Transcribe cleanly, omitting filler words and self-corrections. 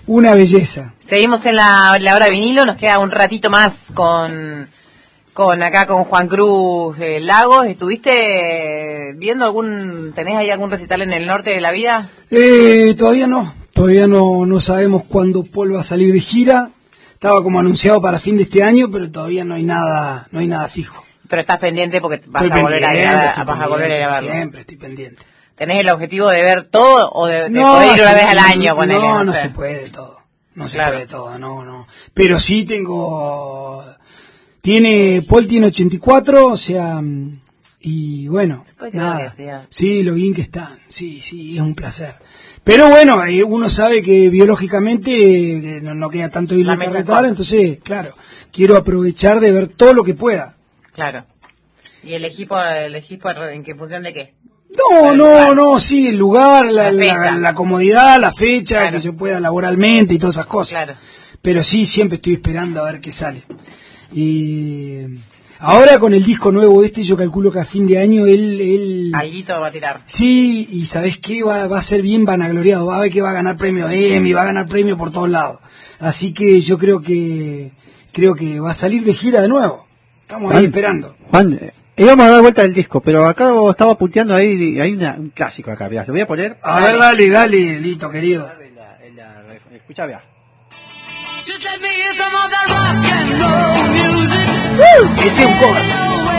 Una belleza. Seguimos en la hora de vinilo, nos queda un ratito más con Juan Cruz Lagos. ¿Estuviste viendo tenés ahí algún recital en el norte de la vida? Todavía no sabemos cuándo Paul va a salir de gira. Estaba como anunciado para fin de este año, pero todavía no hay nada fijo. Pero estás pendiente porque vas a volver a ir a verlo. Siempre estoy pendiente. ¿Tenés el objetivo de ver todo o de poder ir una vez al año? No se puede todo. No se puede todo, no. Pero sí Paul tiene 84, o sea, y bueno, nada. Sí, lo bien que están. Sí, es un placer. Pero bueno, uno sabe que biológicamente no queda tanto ir a la carretera, entonces, claro, quiero aprovechar de ver todo lo que pueda. Claro. ¿Y elegís en qué función de qué? No, sí, el lugar, la comodidad, la fecha, claro, que yo pueda laboralmente y todas esas cosas. Claro. Pero sí, siempre estoy esperando a ver qué sale. Y ahora con el disco nuevo yo calculo que a fin de año él alguito va a tirar. Sí, y ¿sabés qué? Va a ser bien vanagloriado, va a ver que va a ganar premio Emmy, va a ganar premio por todos lados. Así que yo creo que va a salir de gira de nuevo. Estamos ahí esperando. Juan, íbamos a dar vuelta del disco, pero acá estaba puteando ahí, hay un clásico acá, mirá, lo voy a poner. A ver, dale, Lito, querido. Escucha, vea. Ese es un cover.